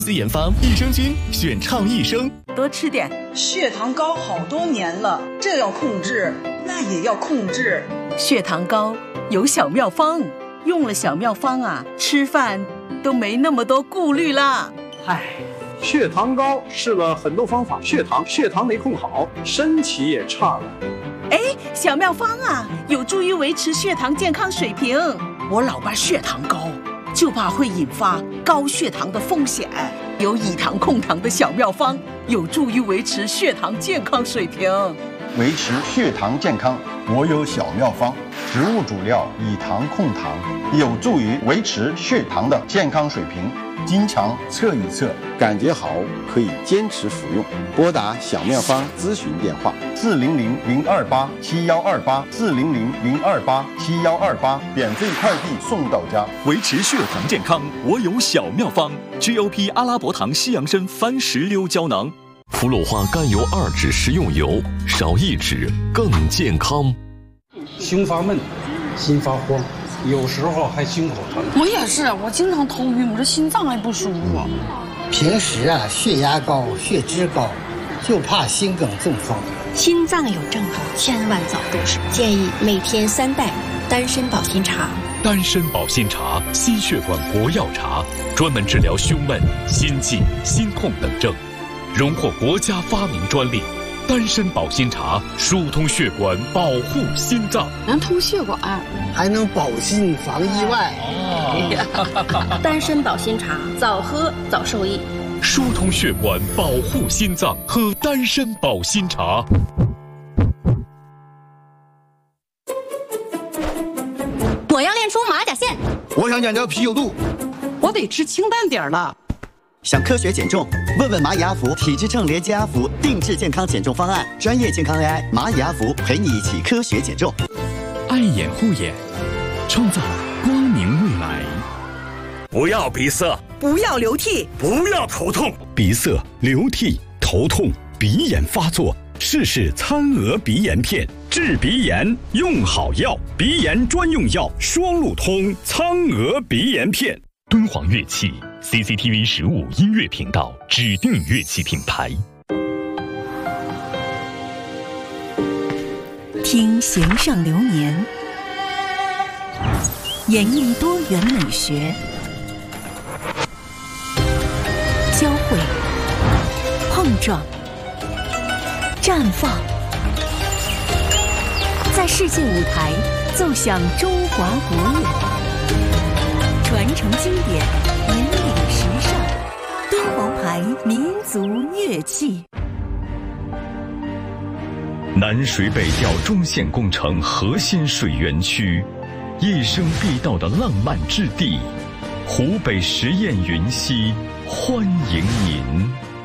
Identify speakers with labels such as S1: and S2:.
S1: 司研发益生菌，选畅益生，
S2: 多吃点。
S3: 血糖高好多年了，这要控制，那也要控制。
S2: 血糖高有小妙方，用了小妙方啊，吃饭都没那么多顾虑啦。
S4: 血糖高试了很多方法，血糖没控好，身体也差了。
S2: 小妙方啊，有助于维持血糖健康水平。我老爸血糖高，就怕会引发高血糖的风险。有以糖控糖的小妙方，有助于维持血糖健康水平。
S5: 维持血糖健康，我有小妙方，植物主料以糖控糖，有助于维持血糖的健康水平。经常测一测，
S6: 感觉好可以坚持服用。拨打小妙方咨询电话
S5: 400-028-7128，400-028-7128，免费快递送到家。
S1: 维持血糖健康，我有小妙方 ：GOP 阿拉伯糖西洋参番石榴胶囊。
S7: 福鲁华甘油2酯食用油，少1酯更健康。
S8: 胸发闷，心发慌，有时候还心口疼。
S9: 我也是，我经常头晕，我这心脏还不舒服。
S10: 平时啊，血压高、血脂高，就怕心梗中风。
S11: 心脏有症状，千万早重视。建议每天3袋丹参保心茶。
S7: 丹参保心茶，心血管活药茶，专门治疗胸闷、心悸、心痛等症，荣获国家发明专利。丹参保心茶疏通血管，保护心脏，
S9: 能通血管，
S10: 还能保心防意外。
S11: 丹参保心茶，早喝早受益。
S7: 疏通血管，保护心脏，喝丹参保心茶。
S11: 我要练出马甲线，
S10: 我想减掉啤酒肚，
S2: 我得吃清淡点了。
S12: 想科学减重？问问蚂蚁阿福体质秤连接阿福定制健康减重方案，专业健康 AI 蚂蚁阿福陪你一起科学减重。
S13: 爱眼护眼，创造光明未来。
S14: 不要鼻塞，
S2: 不要流涕，
S14: 不要头痛。
S15: 鼻塞、流涕、头痛、鼻炎发作，试试餐鹅鼻炎片，治鼻炎用好药，鼻炎专用药双路通苍鹅鼻炎片。
S7: 敦煌乐器 CCTV 15音乐频道指定乐器品牌。
S16: 听弦上流年，演绎多元美学，交汇、碰撞、绽放，在世界舞台奏响中华国乐。传承经典，引领时尚，敦煌牌民族乐器。
S7: 南水北调中线工程核心水源区，一生必到的浪漫之地，湖北十堰云溪欢迎您。